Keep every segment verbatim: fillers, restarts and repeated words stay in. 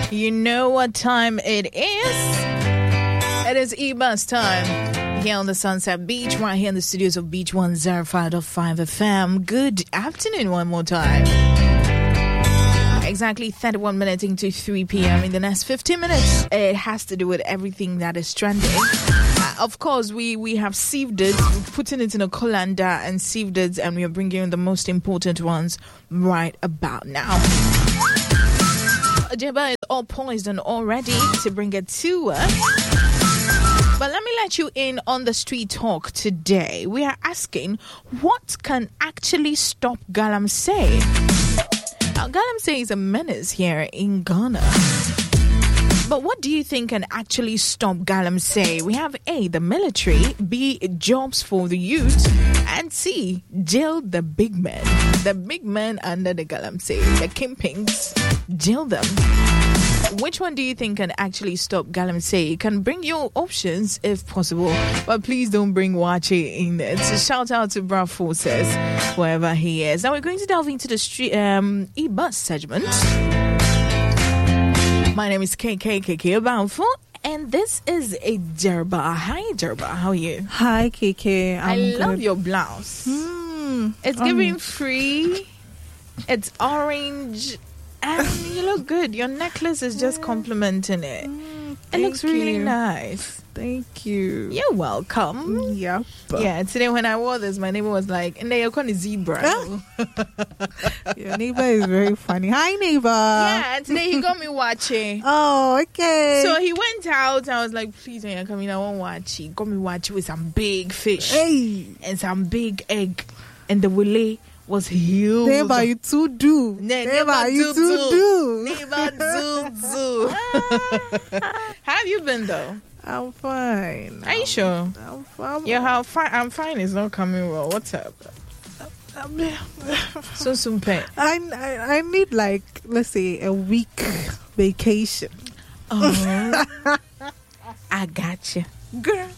You know what time it is? It is E-Bus time here on the Sunset Beach, right here in the studios of Beach one oh five point five F M. Good afternoon one more time. Exactly thirty-one minutes into three p.m. In the next fifteen minutes, it has to do with everything that is trending. Uh, of course, we, we have sieved it, putting it in a colander and sieved it, and we are bringing in the most important ones right about now. Jeba is all poised and all ready to bring it to us. But let me let you in on the street talk today. We are asking, what can actually stop Galamsey? Now, Galamsey is a menace here in Ghana. But what do you think can actually stop Galamsey? We have A, the military, B, jobs for the youth, and C, jail the big men. The big men under the Galamsey, the kingpins, jail them. Which one do you think can actually stop Galamsey? You can bring your options if possible, but please don't bring Wache in it. So shout out to Bra Forces, wherever he is. Now we're going to delve into the street um, E-Bus segment. My name is K K K K Abanfo, and this is a Jerba. Hi, Jerba. How are you? Hi, K K. I'm I good. love your blouse. Mm, It's giving um, free. It's orange. And you look good. Your necklace is just complimenting it. Mm, it looks really you. nice. Thank you. You're welcome. Yep. Yeah, today when I wore this, my neighbor was like, and they're calling zebra. Your neighbor is very funny. Hi, neighbor. Yeah, and today he got me watching. Oh, okay. So he went out. I was like, please, when you're coming, I won't watch. He got me watching with some big fish. Hey. And some big egg. And the willy was huge. Neighbor, you too do. Ne- neighbor, you too do. Neighbor, do, do. How have you been, though? I'm fine. Are you sure? I'm fine. Yeah, how fine? I'm fine. It's not coming well. What's up? So soon, pay. I, I, I need, like, let's say, a week vacation. Oh, I got you. Girl.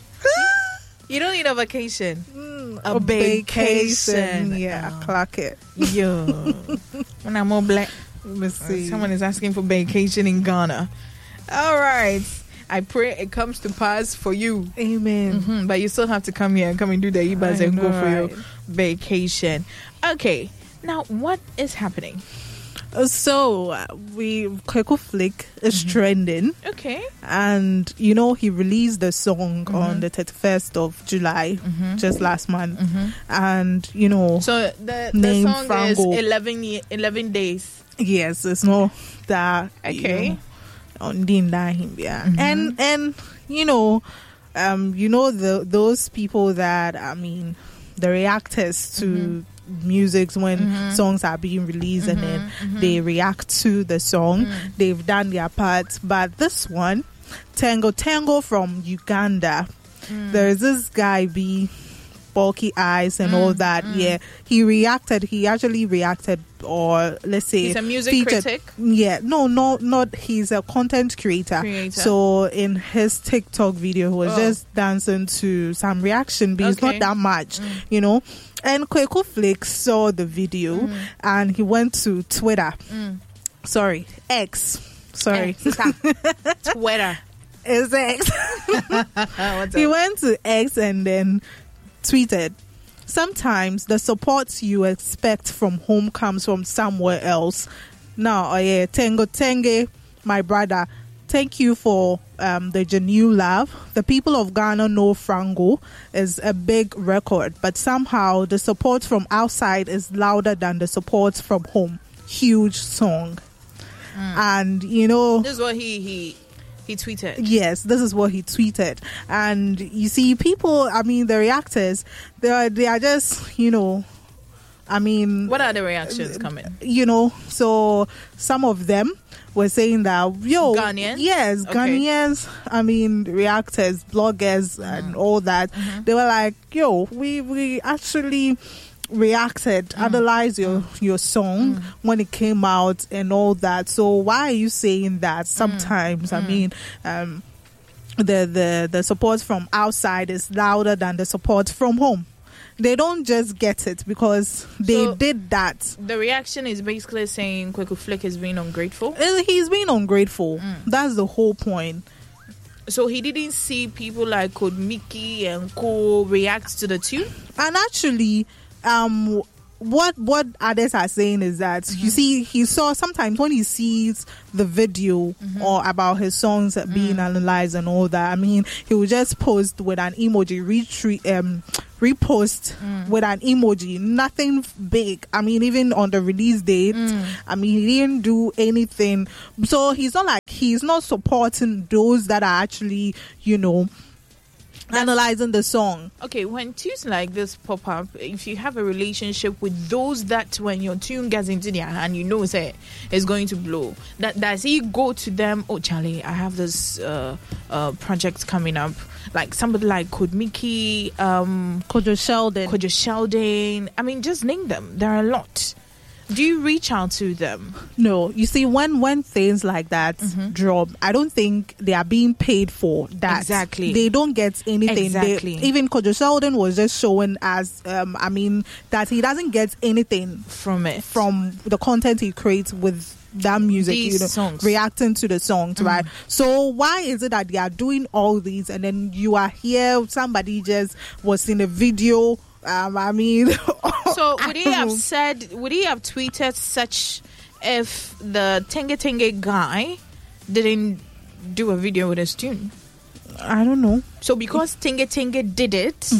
You don't need a vacation. Mm, A a vacation. vacation. Yeah, Oh. clock it. Yo. When I'm more black. Let me see. Someone is asking for vacation in Ghana. All right. I pray it comes to pass for you. Amen. Mm-hmm. But you still have to come here and come and do the E-Bus I and go know, for your right? vacation. Okay. Now, what is happening? Uh, So, uh, we Kweku Flick is trending. Okay. And, you know, he released the song Mhm. on the thirty-first of July, Mhm. just last month. Mhm. And, you know, So the, the Name song Frango. is eleven, ye- eleven days. yes, it's not that. Okay. You know, on Dinda him, yeah. Mhm. And, and, you know, um, you know, the those people that, I mean, the reactors to Mhm. music when Mhm. songs are being released and then Mhm, mhm. they react to the song. Mm. They've done their part. But this one, Tango Tango from Uganda, Mm. there's this guy, B, bulky eyes and all Mm, that. mm. Yeah, he reacted. He actually reacted, or let's say, He's a music featured- critic. Yeah, no, no, not. He's a content creator. Creator. So in his TikTok video, he was Oh. just dancing to some reaction beats, Okay. not that much, Mm. you know. And Kweku Flick saw the video Mm. and he went to Twitter. Mm. Sorry, X. Sorry, Eh, sister. Twitter. it's X. What's He up? went to X and then tweeted, sometimes the support you expect from home comes from somewhere else. Now, oh yeah, Tengo Tenge, my brother, thank you for um, the genuine love. The people of Ghana know Frango is a big record, but somehow the support from outside is louder than the support from home. Huge song. Mm. And, you know... This is what he he he tweeted. Yes, this is what he tweeted. And you see, people, I mean, the reactors, they are, they are just, you know, I mean... What are the reactions coming? You know, so some of them were saying that, yo... Ghanaians? Yes, Okay. Ghanaians, I mean, reactors, bloggers, and all that. Mhm. They were like, yo, we, we actually... reacted, mm. analyzed your your song mm. when it came out and all that. So why are you saying that? Sometimes, mm. I mean, um, the the the support from outside is louder than the support from home. they don't just get it because they So- did that. The reaction is basically saying Kweku Flick is being ungrateful. Uh, He's being ungrateful. Mm. That's the whole point. So he didn't see people like Code Mickey and Co react to the tune. And actually, um, what what others are saying is that Mm-hmm. you see, he saw sometimes when he sees the video Mm-hmm. or about his songs being Mm. analyzed and all that. I mean, he will just post with an emoji, retweet, um, repost Mm. with an emoji, nothing big. I mean, even on the release date, Mm. I mean, he didn't do anything. So he's not like he's not supporting those that are actually, you know, analyzing the song. Okay, when tunes like this pop up, if you have a relationship with those that when your tune gets into their hand, you know say it's going to blow. That does he go to them? Oh, Charlie, I have this uh, uh, project coming up. Like somebody like Code Mickey, um, Kojo Sheldon. Kojo Sheldon. I mean, just name them. There are a lot. Do you reach out to them? No, you see, when when things like that Mhm. drop, I don't think they are being paid for that. Exactly. They don't get anything. They- Exactly. even Kojo Sheldon was just showing as, um, I mean, that he doesn't get anything From it. from the content he creates with that music, These you know, songs. reacting to the songs, right? So why is it that they are doing all these and then you are here, somebody just was in a video, um, I mean... So would he have said, would he have tweeted such if the Tenge Tenge guy didn't do a video with his tune? I don't know. So because Tenge Tenge did it,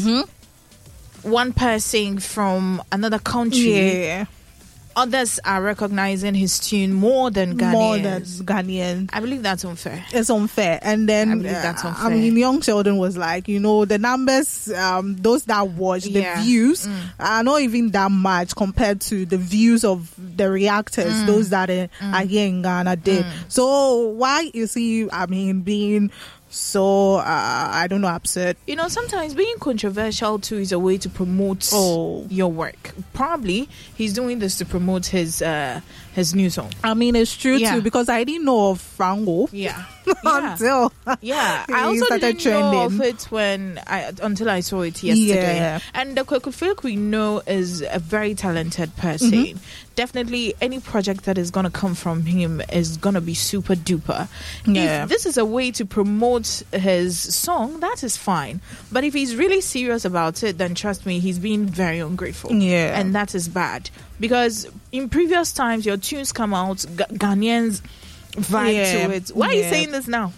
one person from another country, Yeah. others are recognizing his tune more than Ghanaians. More than Ghanaians. I believe that's unfair. It's unfair. And then I believe that's uh, unfair. I mean, Young Sheldon was like, you know, the numbers, um, those that watch, the Yeah. views Mm. are not even that much compared to the views of the reactors, Mm. those that are, are here in Ghana did. Mm. So why is he, I mean, being so, uh, I don't know, upset? You know, sometimes being controversial too is a way to promote Oh. your work. Probably he's doing this to promote his uh, his new song. I mean, it's true Yeah. too, because I didn't know of Frango Yeah, yeah. until Yeah, he I also started didn't know of trending. it when I until I saw it yesterday. Yeah. And the Kweku Flick we know is a very talented person. Mm-hmm. Definitely, any project that is gonna come from him is gonna be super duper. Yeah. If this is a way to promote his song, that is fine. But if he's really serious about it, then trust me, he's being very ungrateful. Yeah. And that is bad because in previous times your tunes come out, G- Ghanaians vibe Yeah. to it. Why are you Yeah. saying this now?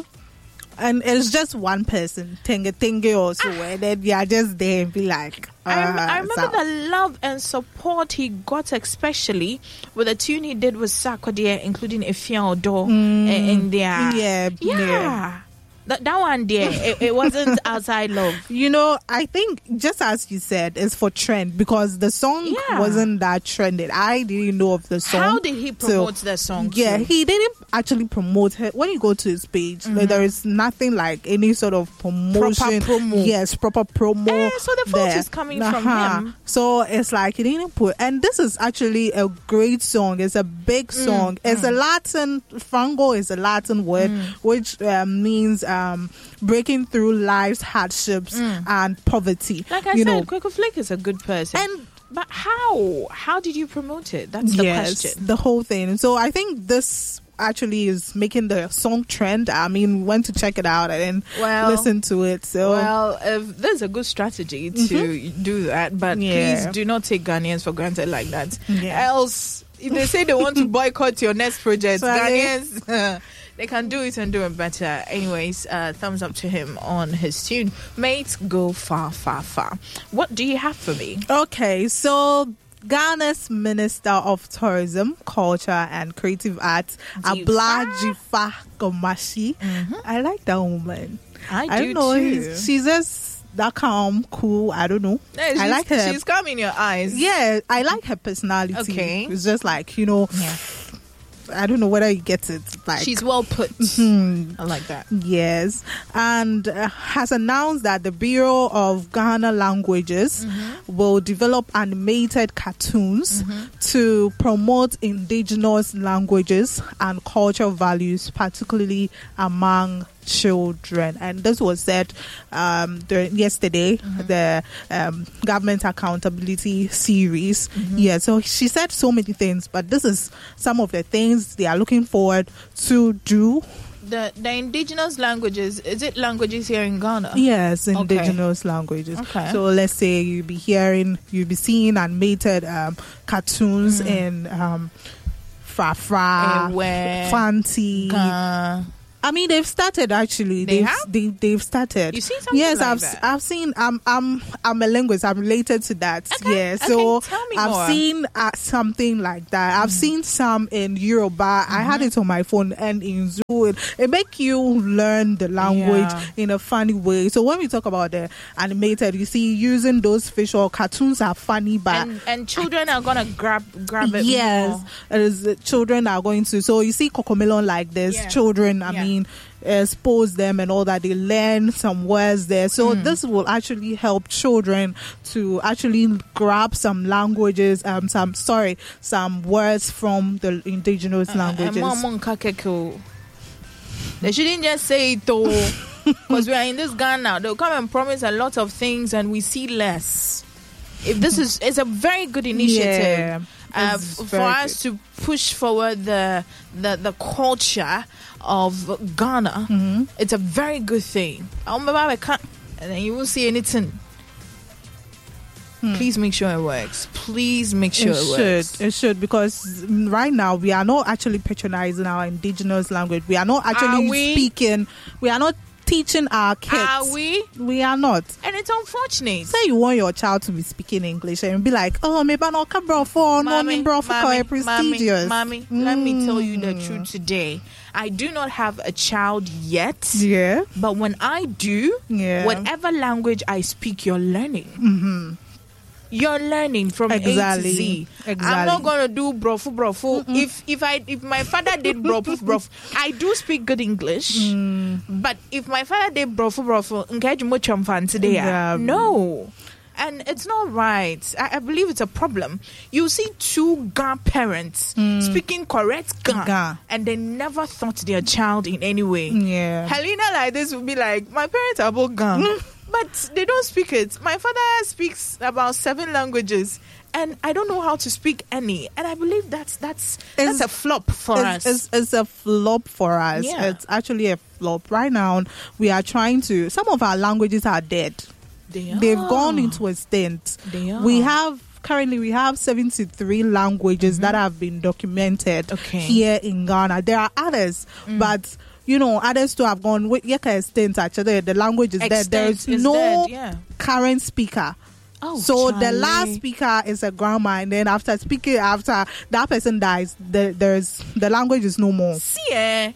And it's just one person, Tenge Tenge also, and then you are just there and be like, I, rem- I uh, remember so- the love and support he got, especially with the tune he did with Sarkodie, including Efia Odo Mm. and, and their Yeah, yeah. yeah. That, that one there, it, it wasn't outside love. You know, I think just as you said, it's for trend because the song Yeah. wasn't that trended. I didn't know of the song. How did he So, promote the song? Yeah, too? he didn't actually promote it. When you go to his page, like, there is nothing like any sort of promotion. Mm-hmm. promo. Yes, proper promo. Eh, so the fault there. is coming from Uh-huh. him. So it's like he didn't put. And this is actually a great song. It's a big Mm, song. It's a Latin. Frango is a Latin word Mm. which um, means um, breaking through life's hardships and poverty. Like I you said, know, Kweku Flick is a good person. and but how? How did you promote it? That's the yes, question. the whole thing. So I think this actually is making the song trend. I mean, we went to check it out and Well- listen to it. So Well, if there's a good strategy to do that, but Yeah. please do not take Ghanaians for granted like that. Yeah. Else, if they say they want to boycott your next project, So are they- Ghanaians, they can do it and do it better. Anyways, uh, thumbs up to him on his tune. Mate, go far, far, far. What do you have for me? okay, so Ghana's Minister of Tourism, Culture and Creative Arts, Jifa. Abla Jifa Gomashi. I like that woman. I, I do don't know. too. he's- She's just that calm, cool. I don't know. No, I she's- like her. She's calm in your eyes. Yeah, I like her personality. Okay. It's just like, you know, Yeah. I don't know whether you get it. Like, She's well put. hmm, I like that. yes, and uh, has announced that the Bureau of Ghana Languages will develop animated cartoons to promote indigenous languages and cultural values, particularly among children. And this was said um, during yesterday, mm-hmm. the um, government accountability series. Mm-hmm. Yeah, so she said so many things, but this is some of the things they are looking forward to do. The the indigenous languages, is it languages here in Ghana? Yes, indigenous okay. languages. Okay. So let's say you'll be hearing, you'll be seeing animated um, cartoons mm. in um, Fra Fra, Fanti. Uh, I mean, they've started actually. They they've, have? They, they've started. You seen something yes, like I've that? I've seen. I'm I'm I'm a linguist. I'm related to that. Okay. Yeah. So okay. Tell me I've more. seen uh, something like that. I've mm. seen some in Yoruba. Mm-hmm. I had it on my phone and in Zulu. It, it make you learn the language yeah. in a funny way. So when we talk about the animated, you see, using those visual cartoons are funny, but and, and children are gonna grab grab it. Yes, more. it is, children are going to. So you see, Cocomelon like this. Yeah. Children, I yeah. mean. Expose them and all that, they learn some words there, so mm. this will actually help children to actually grab some languages, um some sorry some words from the indigenous uh, languages. Uh, they shouldn't just say it though, because we are in this Ghana. They'll come and promise a lot of things and we see less. If this is it's a very good initiative. Yeah. Uh, for us good. to push forward the the, the culture of Ghana, mm-hmm. it's a very good thing. And then you won't see anything. Hmm. Please make sure it works. Please make sure it, it works. Should. It should, because right now we are not actually patronizing our indigenous language. We are not actually are we? speaking. We are not teaching our kids. Are we? We are not. And it's unfortunate. Say you want your child to be speaking English and be like, oh, maybe not come bro for no me bro for prestigious. Mommy, mm. let me tell you the truth today. I do not have a child yet. Yeah. But when I do, yeah. whatever language I speak, you're learning. Mm-hmm. You're learning from exactly. A to Z. Exactly. I'm not gonna do brofu brofu. Mm-mm. If if I if my father did brofu brofu, I do speak good English. Mm. But if my father did brofu brofu, engage much on today. Yeah. No. And it's not right. I, I believe it's a problem. You see two Ga parents mm. speaking correct Ga, Ga, and they never thought their child in any way. Yeah. Helena like this would be like, my parents are both Ga. But they don't speak it. My father speaks about seven languages, and I don't know how to speak any. And I believe that's that's it's, that's a flop for it's, us. It's, it's a flop for us. Yeah. It's actually a flop. Right now, we are trying to... Some of our languages are dead. They are. They've gone into extinct. They are. We have... Currently, we have seventy-three languages mm-hmm. that have been documented okay. here in Ghana. There are others, mm. but... You know, others to have gone with extent actually. The language is dead. There is no dead, yeah. current speaker. Oh, so Charlie. the last speaker is a grandma, and then after speaking, after that person dies, the, there's the language is no more. See, eh?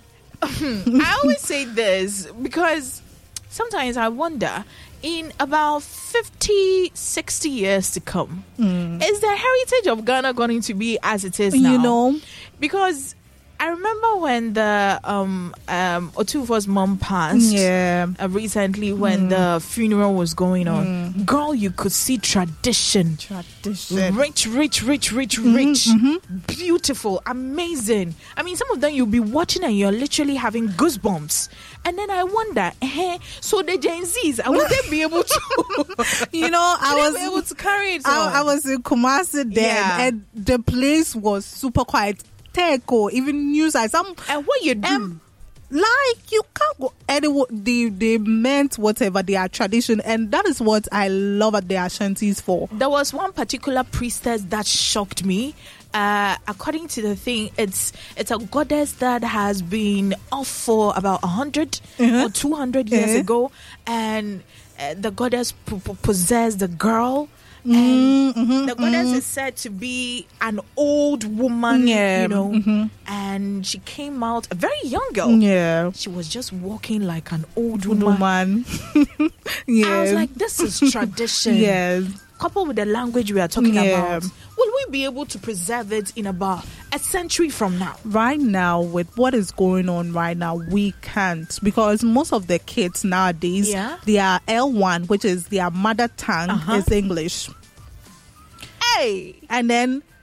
I always say this because sometimes I wonder, in about fifty, sixty years to come, mm. is the heritage of Ghana going to be as it is now? You know, because I remember when the um um Otufo's mom passed yeah. uh, recently when mm. the funeral was going on. Mm. Girl, you could see tradition. Tradition. Rich, rich, rich, rich, mm-hmm, rich. Mm-hmm. Beautiful, amazing. I mean, some of them you'll be watching and you're literally having goosebumps. And then I wonder, eh, so the Gen Zs, will they be able to, you know, I was be able to carry it I, on? I was in Kumasi then, yeah. and the place was super quiet. Teco, even news like some and what you do um, like you can't go anywhere. They they meant whatever their tradition, and that is what I love at the Ashantis for. There was one particular priestess that shocked me. Uh, according to the thing, it's it's a goddess that has been off for about a hundred uh-huh. or two hundred years uh-huh. ago, and uh, the goddess p- p- possessed the girl. And mm-hmm, the goddess mm-hmm. is said to be an old woman, yeah, you know, mm-hmm. and she came out a very young girl. Yeah, she was just walking like an old woman. woman. Yeah, I was like, this is tradition. Yes, coupled with the language we are talking yeah. about. Will we be able to preserve it in about a century from now? Right now, with what is going on right now, we can't, because most of the kids nowadays, yeah. their L one, which is their mother tongue, uh-huh. is English. Hey, and then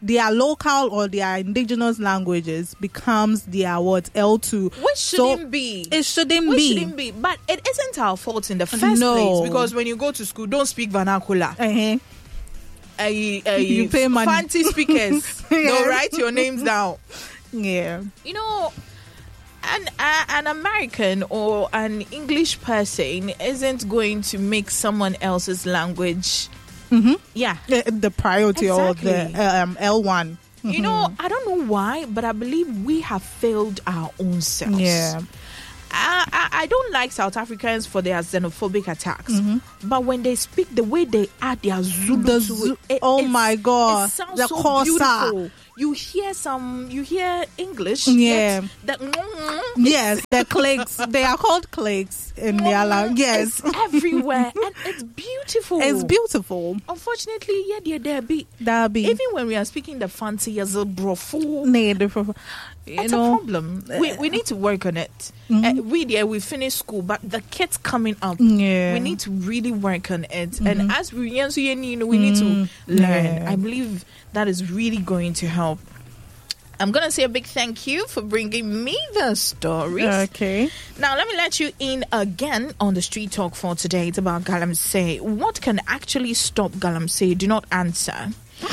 their local or their indigenous languages becomes their what L two, which shouldn't so be. It shouldn't which be. shouldn't be. But it isn't our fault in the first no. place, because when you go to school, don't speak vernacular. Uh-huh. A, a you pay money. Fancy speakers. Yeah. They'll write your names down. Yeah. You know, an uh, an American or an English person isn't going to make someone else's language. Mm-hmm. Yeah, the, the priority exactly. or the um, L one. Mm-hmm. You know, I don't know why, but I believe we have failed our own selves. Yeah. I, I, I don't like South Africans for their xenophobic attacks, mm-hmm. but when they speak, the way they add their Zulu the to Zu- it, it, oh my God, it sounds the so Xhosa. beautiful. You hear some, you hear English, yeah. That, yes, the clicks. They are called clicks in their language. Yes, it's everywhere, and it's beautiful. It's beautiful. Unfortunately, yeah, yeah, there be. There be. Even when we are speaking the fancy as a brofu, you it's know, a problem. We we need to work on it. Mm-hmm. Uh, we yeah, we finished school, but the kids coming up, yeah. we need to really work on it. Mm-hmm. And as we you know, we need to Mm-hmm. learn. Yeah. I believe that is really going to help. I'm going to say a big thank you for bringing me the stories. Okay. Now, let me let you in again on the street talk for today. It's about Galamsey. What can actually stop Galamsey? Do not answer.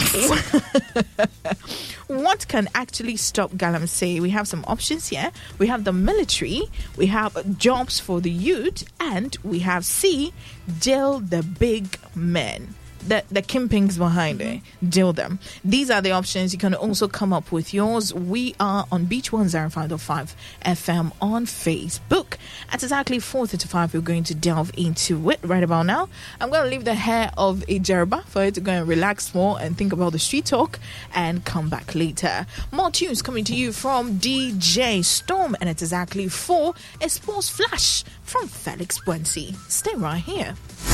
What can actually stop Galamsey? We have some options here. We have the military, we have jobs for the youth, and we have C, jail the big men. The, the kingpins behind it, deal them. These are the options. You can also come up with yours. We are on Beach one oh five point five F M on Facebook. At exactly four thirty-five, we're going to delve into it right about now. I'm going to leave the hair of a Jerba for it to go and relax more and think about the street talk and come back later. More tunes coming to you from D J Storm, and it's exactly four. A sports flash from Felix Buensi. Stay right here.